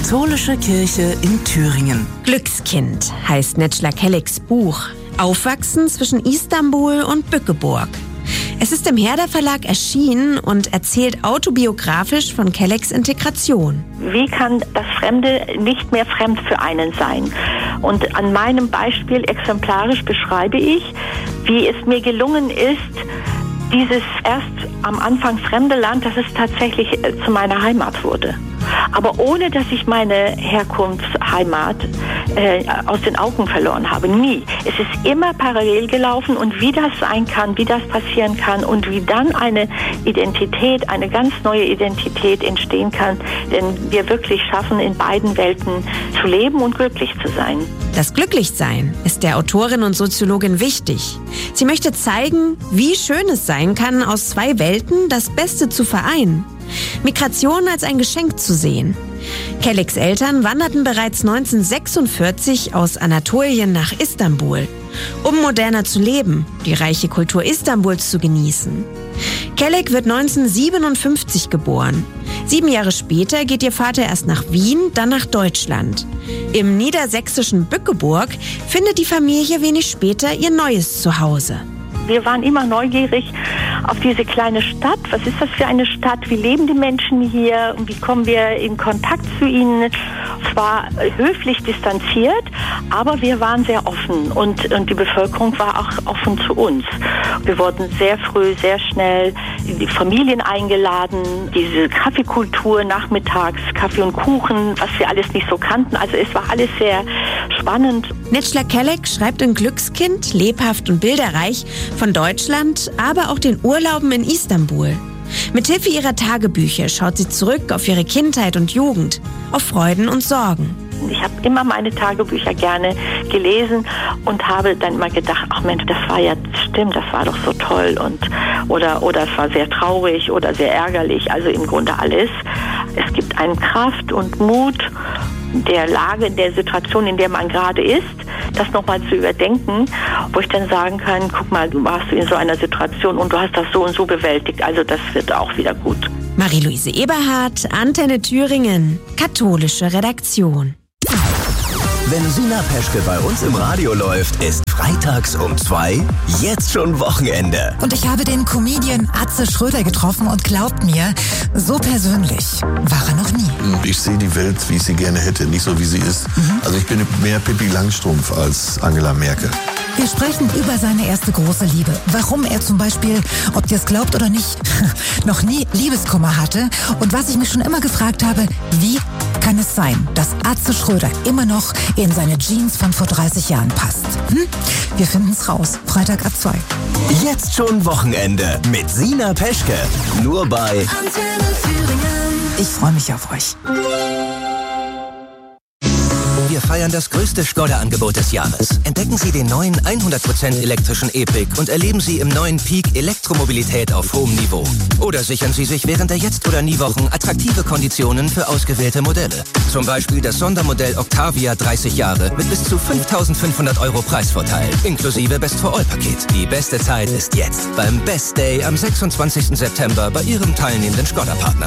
Katholische Kirche in Thüringen. Glückskind heißt Necla Kellecs Buch. Aufwachsen zwischen Istanbul und Bückeburg. Es ist im Herder Verlag erschienen und erzählt autobiografisch von Kellecs Integration. Wie kann das Fremde nicht mehr fremd für einen sein? Und an meinem Beispiel exemplarisch beschreibe ich, wie es mir gelungen ist, dieses erst am Anfang fremde Land, dass es tatsächlich zu meiner Heimat wurde. Aber ohne, dass ich meine Herkunftsheimat aus den Augen verloren habe. Nie. Es ist immer parallel gelaufen und wie das sein kann, wie das passieren kann und wie dann eine Identität, eine ganz neue Identität entstehen kann, denn wir wirklich schaffen, in beiden Welten zu leben und glücklich zu sein. Das Glücklichsein ist der Autorin und Soziologin wichtig. Sie möchte zeigen, wie schön es sein kann, aus zwei Welten das Beste zu vereinen. Migration als ein Geschenk zu sehen. Kellecs Eltern wanderten bereits 1946 aus Anatolien nach Istanbul, um moderner zu leben, die reiche Kultur Istanbuls zu genießen. Kellec wird 1957 geboren. 7 Jahre später geht ihr Vater erst nach Wien, dann nach Deutschland. Im niedersächsischen Bückeburg findet die Familie wenig später ihr neues Zuhause. Wir waren immer neugierig auf diese kleine Stadt. Was ist das für eine Stadt? Wie leben die Menschen hier? Und wie kommen wir in Kontakt zu ihnen? Zwar höflich distanziert, aber wir waren sehr offen und die Bevölkerung war auch offen zu uns. Wir wurden sehr früh, sehr schnell in die Familien eingeladen. Diese Kaffeekultur nachmittags, Kaffee und Kuchen, was wir alles nicht so kannten. Also es war alles sehr spannend. Necla Kellec schreibt in Glückskind lebhaft und bilderreich von Deutschland, aber auch den Urlauben in Istanbul. Mithilfe ihrer Tagebücher schaut sie zurück auf ihre Kindheit und Jugend, auf Freuden und Sorgen. Ich habe immer meine Tagebücher gerne gelesen und habe dann immer gedacht, ach Mensch, das war ja, stimmt, das war doch so toll oder es war sehr traurig oder sehr ärgerlich, also im Grunde alles. Es gibt einen Kraft und Mut der Lage, der Situation, in der man gerade ist, das nochmal zu überdenken, wo ich dann sagen kann, guck mal, du warst in so einer Situation und du hast das so und so bewältigt, also das wird auch wieder gut. Marie-Louise Eberhardt, Antenne Thüringen, katholische Redaktion. Wenn Sina Peschke bei uns im Radio läuft, ist freitags um 2 jetzt schon Wochenende. Und ich habe den Comedian Atze Schröder getroffen und glaubt mir, so persönlich war er noch nie. Ich sehe die Welt, wie ich sie gerne hätte, nicht so, wie sie ist. Also ich bin mehr Pippi Langstrumpf als Angela Merkel. Wir sprechen über seine erste große Liebe. Warum er zum Beispiel, ob ihr es glaubt oder nicht, noch nie Liebeskummer hatte. Und was ich mich schon immer gefragt habe, wie kann es sein, dass Atze Schröder immer noch in seine Jeans von vor 30 Jahren passt? Wir finden es raus. Freitag ab 2. Jetzt schon Wochenende mit Sina Peschke. Nur bei Antenne Thüringen. Ich freue mich auf euch. Wir feiern das größte Skoda-Angebot des Jahres. Entdecken Sie den neuen 100% elektrischen E-Pick und erleben Sie im neuen Peak Elektromobilität auf hohem Niveau. Oder sichern Sie sich während der Jetzt- oder Nie-Wochen attraktive Konditionen für ausgewählte Modelle. Zum Beispiel das Sondermodell Octavia 30 Jahre mit bis zu 5.500 € Preisvorteil, inklusive Best-for-All-Paket. Die beste Zeit ist jetzt beim Best Day am 26. September bei Ihrem teilnehmenden Skoda-Partner.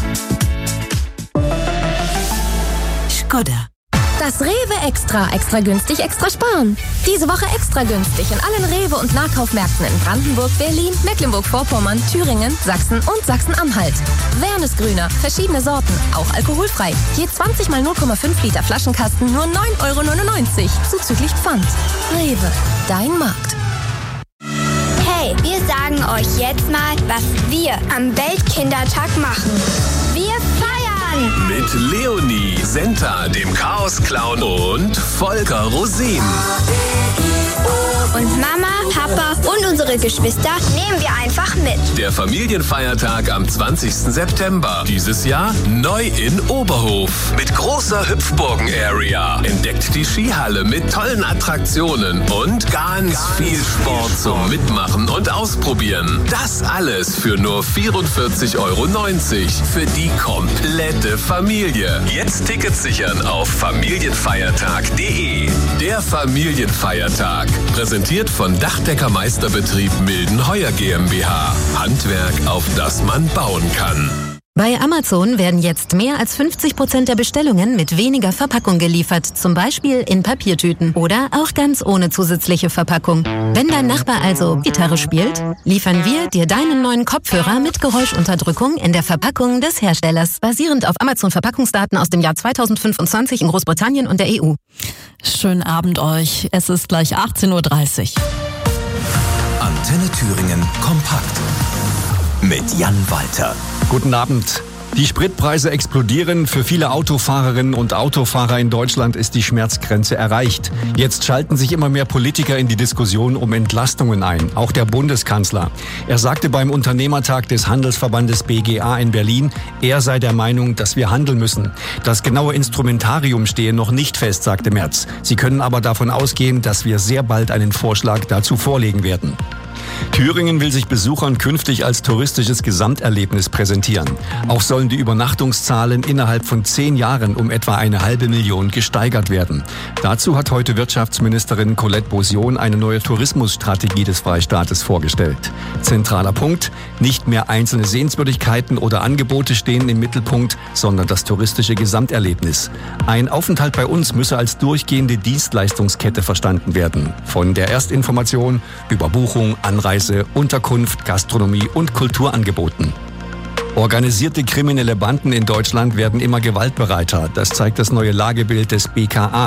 Skoda. Das Rewe Extra günstig, extra sparen. Diese Woche extra günstig in allen Rewe- und Nahkaufmärkten in Brandenburg, Berlin, Mecklenburg-Vorpommern, Thüringen, Sachsen und Sachsen-Anhalt. Wernesgrüner, verschiedene Sorten, auch alkoholfrei. Je 20 mal 0,5 Liter Flaschenkasten nur 9,99 € zuzüglich Pfand. Rewe, dein Markt. Hey, wir sagen euch jetzt mal, was wir am Weltkindertag machen. Wir feiern! Mit Leonie, Senta, dem Chaos-Clown und Volker Rosin. Und Mama, Papa und unsere Geschwister nehmen wir einfach mit. Der Familienfeiertag am 20. September. Dieses Jahr neu in Oberhof. Mit großer Hüpfburgen-Area. Entdeckt die Skihalle mit tollen Attraktionen und ganz viel Sport zum Mitmachen und Ausprobieren. Das alles für nur 44,90 € für die komplette Familie. Jetzt Tickets sichern auf familienfeiertag.de. Der Familienfeiertag. Präsentiert von Dachdeckermeisterbetrieb Mildenheuer GmbH. Handwerk, auf das man bauen kann. Bei Amazon werden jetzt mehr als 50% der Bestellungen mit weniger Verpackung geliefert, zum Beispiel in Papiertüten oder auch ganz ohne zusätzliche Verpackung. Wenn dein Nachbar also Gitarre spielt, liefern wir dir deinen neuen Kopfhörer mit Geräuschunterdrückung in der Verpackung des Herstellers, basierend auf Amazon-Verpackungsdaten aus dem Jahr 2025 in Großbritannien und der EU. Schönen Abend euch. Es ist gleich 18:30 Uhr. Antenne Thüringen kompakt mit Jan Walter. Guten Abend. Die Spritpreise explodieren. Für viele Autofahrerinnen und Autofahrer in Deutschland ist die Schmerzgrenze erreicht. Jetzt schalten sich immer mehr Politiker in die Diskussion um Entlastungen ein. Auch der Bundeskanzler. Er sagte beim Unternehmertag des Handelsverbandes BGA in Berlin, er sei der Meinung, dass wir handeln müssen. Das genaue Instrumentarium stehe noch nicht fest, sagte Merz. Sie können aber davon ausgehen, dass wir sehr bald einen Vorschlag dazu vorlegen werden. Thüringen will sich Besuchern künftig als touristisches Gesamterlebnis präsentieren. Auch sollen die Übernachtungszahlen innerhalb von 10 Jahren um etwa 500.000 gesteigert werden. Dazu hat heute Wirtschaftsministerin Colette Beausion eine neue Tourismusstrategie des Freistaates vorgestellt. Zentraler Punkt: nicht mehr einzelne Sehenswürdigkeiten oder Angebote stehen im Mittelpunkt, sondern das touristische Gesamterlebnis. Ein Aufenthalt bei uns müsse als durchgehende Dienstleistungskette verstanden werden. Von der Erstinformation über Buchung, Anreise, Unterkunft, Gastronomie und Kulturangeboten. Organisierte kriminelle Banden in Deutschland werden immer gewaltbereiter. Das zeigt das neue Lagebild des BKA.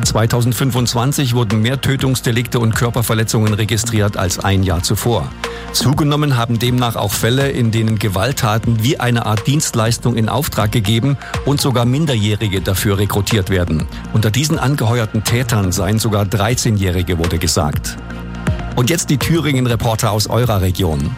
2025 wurden mehr Tötungsdelikte und Körperverletzungen registriert als ein Jahr zuvor. Zugenommen haben demnach auch Fälle, in denen Gewalttaten wie eine Art Dienstleistung in Auftrag gegeben und sogar Minderjährige dafür rekrutiert werden. Unter diesen angeheuerten Tätern seien sogar 13-Jährige, wurde gesagt. Und jetzt die Thüringen-Reporter aus eurer Region.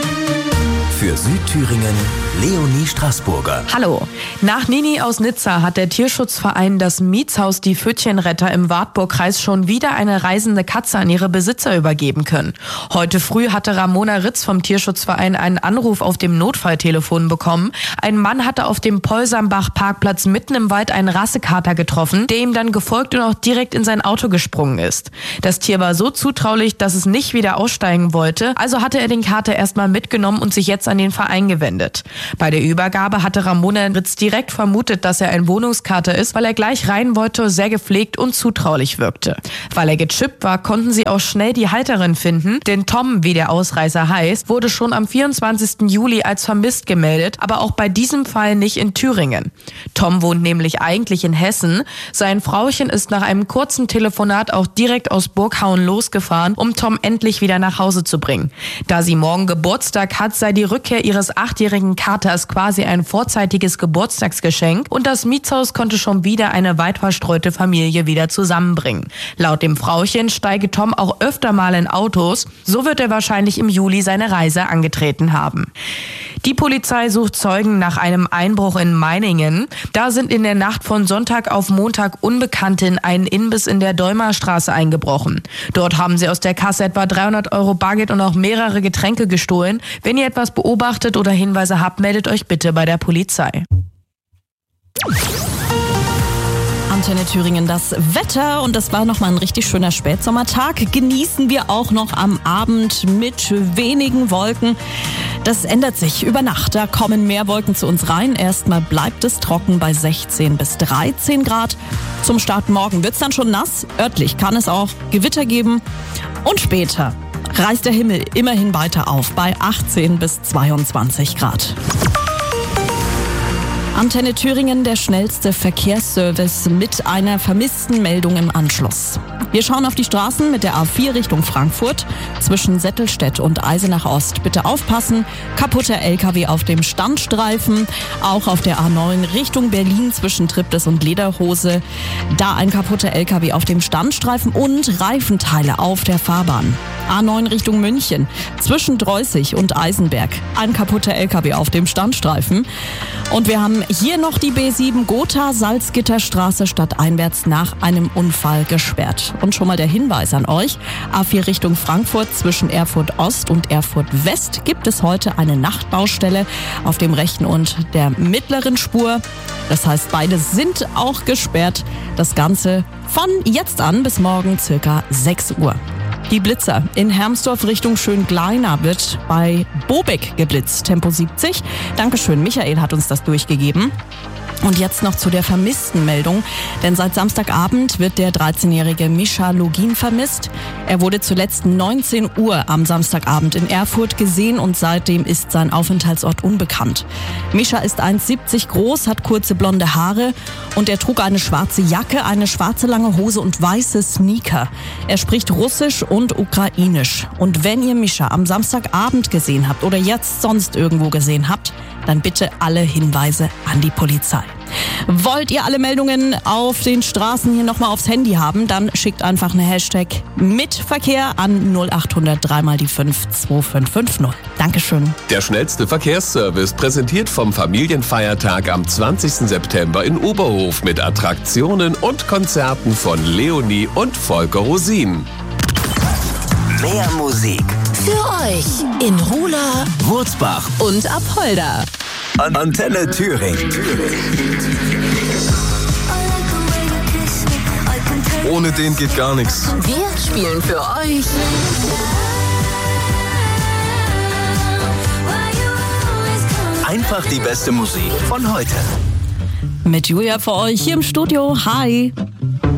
Für Südthüringen Leonie Straßburger. Hallo. Nach Nini aus Nizza hat der Tierschutzverein das Mietshaus Die Pfötchenretter im Wartburgkreis schon wieder eine reisende Katze an ihre Besitzer übergeben können. Heute früh hatte Ramona Ritz vom Tierschutzverein einen Anruf auf dem Notfalltelefon bekommen. Ein Mann hatte auf dem Polsambach-Parkplatz mitten im Wald einen Rassekater getroffen, der ihm dann gefolgt und auch direkt in sein Auto gesprungen ist. Das Tier war so zutraulich, dass es nicht wieder aussteigen wollte, also hatte er den Kater erstmal mitgenommen und sich jetzt an den Verein gewendet. Bei der Übergabe hatte Ramona Ritz direkt vermutet, dass er ein Wohnungskater ist, weil er gleich rein wollte, sehr gepflegt und zutraulich wirkte. Weil er gechippt war, konnten sie auch schnell die Halterin finden, denn Tom, wie der Ausreißer heißt, wurde schon am 24. Juli als vermisst gemeldet, aber auch bei diesem Fall nicht in Thüringen. Tom wohnt nämlich eigentlich in Hessen. Sein Frauchen ist nach einem kurzen Telefonat auch direkt aus Burghauen losgefahren, um Tom endlich wieder nach Hause zu bringen. Da sie morgen Geburtstag hat, sei die Rückkehr ihres 8-jährigen Katers quasi ein vorzeitiges Geburtstagsgeschenk und das Mietshaus konnte schon wieder eine weit verstreute Familie wieder zusammenbringen. Laut dem Frauchen steige Tom auch öfter mal in Autos, so wird er wahrscheinlich im Juli seine Reise angetreten haben. Die Polizei sucht Zeugen nach einem Einbruch in Meiningen. Da sind in der Nacht von Sonntag auf Montag Unbekannte in einen Imbiss in der Däumerstraße eingebrochen. Dort haben sie aus der Kasse etwa 300 € Bargeld und auch mehrere Getränke gestohlen. Wenn ihr etwas beobachtet oder Hinweise habt, meldet euch bitte bei der Polizei. Antenne Thüringen, das Wetter, und das war nochmal ein richtig schöner Spätsommertag, genießen wir auch noch am Abend mit wenigen Wolken. Das ändert sich über Nacht, da kommen mehr Wolken zu uns rein. Erstmal bleibt es trocken bei 16 bis 13 Grad. Zum Start morgen wird's dann schon nass, örtlich kann es auch Gewitter geben und später reißt der Himmel immerhin weiter auf bei 18 bis 22 Grad. Antenne Thüringen, der schnellste Verkehrsservice mit einer vermissten Meldung im Anschluss. Wir schauen auf die Straßen mit der A4 Richtung Frankfurt zwischen Settelstedt und Eisenach Ost. Bitte aufpassen, kaputter LKW auf dem Standstreifen. Auch auf der A9 Richtung Berlin zwischen Triptis und Lederhose. Da ein kaputter LKW auf dem Standstreifen und Reifenteile auf der Fahrbahn. A9 Richtung München zwischen Dreußig und Eisenberg. Ein kaputter LKW auf dem Standstreifen. Und wir haben hier noch die B7 Gotha-Salzgitterstraße stadteinwärts nach einem Unfall gesperrt. Und schon mal der Hinweis an euch, A4 Richtung Frankfurt zwischen Erfurt Ost und Erfurt West gibt es heute eine Nachtbaustelle auf dem rechten und der mittleren Spur. Das heißt, beide sind auch gesperrt. Das Ganze von jetzt an bis morgen circa 6 Uhr. Die Blitzer in Hermsdorf Richtung Schöngleiner wird bei Bobeck geblitzt, Tempo 70. Dankeschön, Michael hat uns das durchgegeben. Und jetzt noch zu der vermissten Meldung, denn seit Samstagabend wird der 13-jährige Mischa Login vermisst. Er wurde zuletzt 19 Uhr am Samstagabend in Erfurt gesehen und seitdem ist sein Aufenthaltsort unbekannt. Mischa ist 1,70 groß, hat kurze blonde Haare und er trug eine schwarze Jacke, eine schwarze lange Hose und weiße Sneaker. Er spricht Russisch und Ukrainisch. Und wenn ihr Mischa am Samstagabend gesehen habt oder jetzt sonst irgendwo gesehen habt, dann bitte alle Hinweise an die Polizei. Wollt ihr alle Meldungen auf den Straßen hier nochmal aufs Handy haben, dann schickt einfach eine Hashtag mit Verkehr an 0800 3 die 5 2550. Dankeschön. Der schnellste Verkehrsservice präsentiert vom Familienfeiertag am 20. September in Oberhof mit Attraktionen und Konzerten von Leonie und Volker Rosin. Mehr Musik Für euch in Rula Wurzbach und Apolda. Antenne Thüringen. Ohne den geht gar nichts. Wir spielen für euch Einfach die beste Musik von heute. Mit Julia für euch hier im Studio. Hi.